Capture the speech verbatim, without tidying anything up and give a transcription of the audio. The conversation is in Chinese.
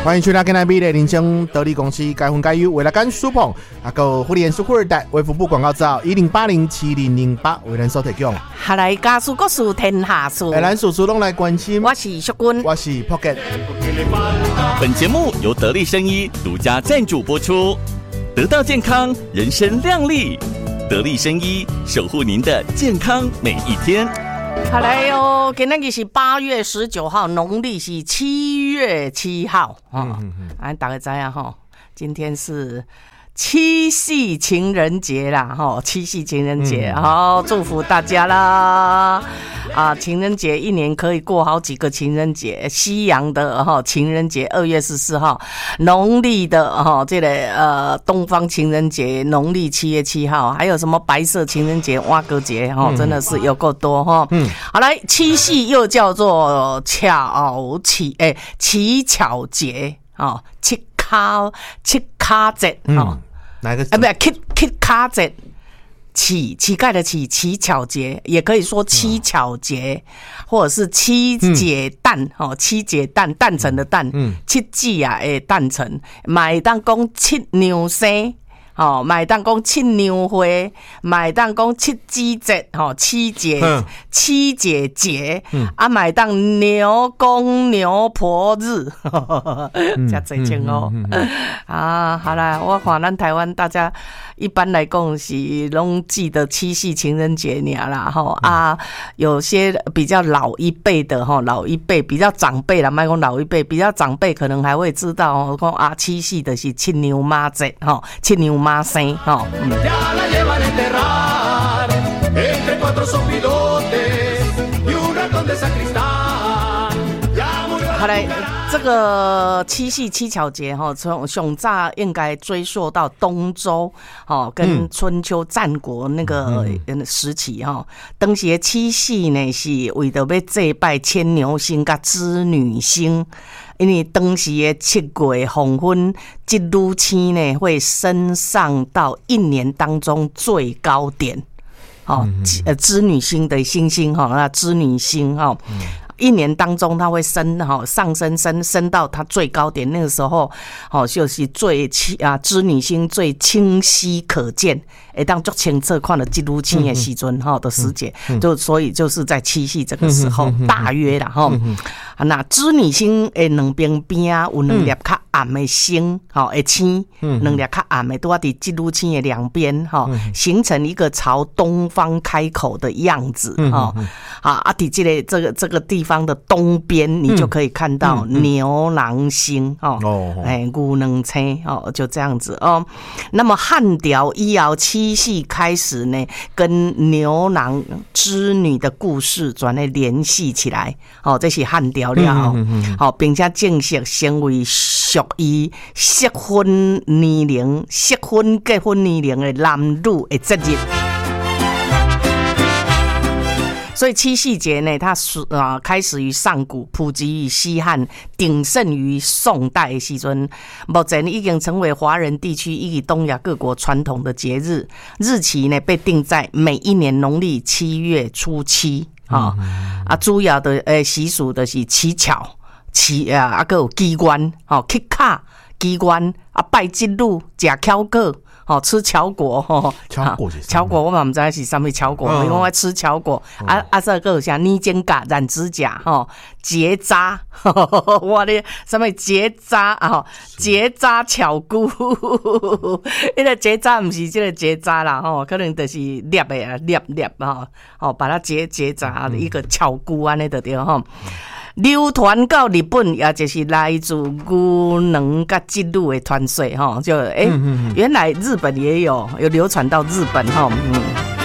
欢迎收听今天美丽人生得力公司该分该优为了干书棚啊个福利人数富二代为服务广告照一零八零七零零八为人所提供。 下来家事国事天下事， 哎，咱叔叔拢来关心。 我是淑君， 我是 Pocket。 本节目由得力生医独家赞助播出，得到健康，人生亮丽。得力生医守护您的健康每一天。 好来哟，今天是八月十九号，农历是七月七号啊。哎，大家知道哈，今天是七夕情人节啦，哈，七夕情人节，好，祝福大家啦！啊，情人节一年可以过好几个情人节，西洋的哈情人节二月十四号，农历的哈这个呃东方情人节农历七月七号，还有什么白色情人节、蛙哥节哈，真的是有够多哈。嗯，好来，七夕又叫做巧乞哎乞巧节啊，乞卡乞卡节哈。 哪个？ 啊，不是乞乞卡节，乞乞丐的乞乞巧节，也可以说七巧节，嗯、或者是七节诞、嗯、哦，七节诞诞辰的诞，嗯，七季啊，诶，诞辰，买当讲七娘生。哦，买当讲七娘花，买当讲七姊节，吼七节、嗯、七姐节，嗯、啊买当牛公牛婆日，加最清哦。嗯嗯嗯嗯、啊，好啦，我看咱台湾大家一般来讲是拢记得七夕情人节尔啦，吼、嗯、啊，有些比较老一辈的吼，老一辈比较长辈啦，莫讲老一辈，比较长辈可能还会知道哦，讲啊七夕的是七娘妈节，吼七娘妈。妈生哈，好嘞，这个七夕七巧节哈，从上早应该追溯到东周哈，跟春秋战国那个时期哈。当时的七夕呢，是为着要祭拜牵牛星甲织女星。因为当时的七月黄昏，这女星呢会升上到一年当中最高点，哦，呃，织女星的星星哈，那织女星哈。一年当中，它会升哈上升升升到它最高点，那个时候，哦就是最啊织女星最清晰可见，会当足清澈看到这女星的时阵哈的时节，就所以就是在七夕这个时候，大约啦哈。那织女星的两边边啊有两粒较暗的星，吼的星，两粒较暗的都要伫这女星的两边哈，形成一个朝东方开口的样子哈。啊啊，伫这个这个这个地方的东边，你就可以看到牛郎星哦，哎，牛郎星哦，就这样子哦。那么汉朝以后七夕开始呢，跟牛郎织女的故事转来联系起来，哦，这是汉朝了哦，好，并且正式成为属于适婚年龄、适婚结婚年龄的男女的节日。所以七夕节呢，它啊开始于上古，普及于西汉，鼎盛于宋代的时阵，目前已经成为华人地区以及东亚各国传统的节日。日期呢被定在每一年农历七月初七，哈、哦、啊，主要的呃习俗的是乞巧、乞啊，啊个有机关，哦，乞卡、机关啊，拜祭女、食巧果。哦，吃巧果吼， 巧果是巧果，我嘛唔知是什么巧果，因为我吃巧果，啊啊，这个有啥捏肩胛、染指甲，吼，结扎，我的什么结扎啊？结扎巧菇，那个结扎不是这个结扎啦，吼，可能就是捏的啊，捏捏哈，哦，把它结结扎的一个巧菇安尼就对吼。流传到日本，也就是来自牛郎甲织女的传说哈，就哎、欸，原来日本也有有流传到日本哈，嗯。